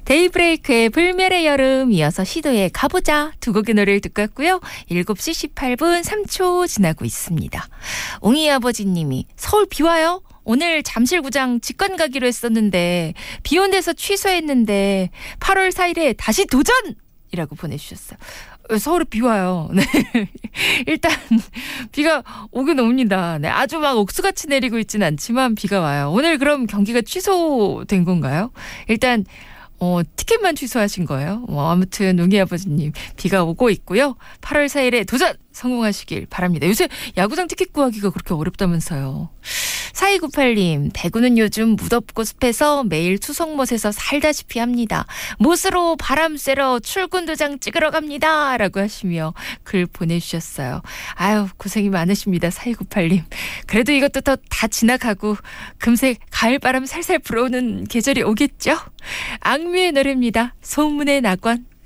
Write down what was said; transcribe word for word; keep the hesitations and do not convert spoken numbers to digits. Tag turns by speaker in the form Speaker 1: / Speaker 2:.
Speaker 1: 데이브레이크의 불멸의 여름, 이어서 시도의 가보자 두 곡의 노래를 듣고 왔고요. 일곱 시 십팔 분 삼 초 지나고 있습니다. 옹이 아버지님이 서울 비 와요? 오늘 잠실구장 직관 가기로 했었는데 비 온 데서 취소했는데 팔월 사일에 다시 도전! 이라고 보내주셨어요. 서울에 비 와요. 네. 일단 비가 오긴 옵니다. 네. 아주 막 옥수같이 내리고 있지는 않지만 비가 와요. 오늘 그럼 경기가 취소된 건가요? 일단 어, 티켓만 취소하신 거예요. 뭐 아무튼 웅이 아버지님 비가 오고 있고요. 팔월 사일에 도전 성공하시길 바랍니다. 요새 야구장 티켓 구하기가 그렇게 어렵다면서요. 사이구팔 님, 대구는 요즘 무덥고 습해서 매일 투석못에서 살다시피 합니다. 못으로 바람 쐬러 출근 도장 찍으러 갑니다. 라고 하시며 글 보내주셨어요. 아유, 고생이 많으십니다. 사이구팔 님. 그래도 이것도 더 다 지나가고 금세 가을바람 살살 불어오는 계절이 오겠죠? 악뮤의 노래입니다. 소문의 낙원.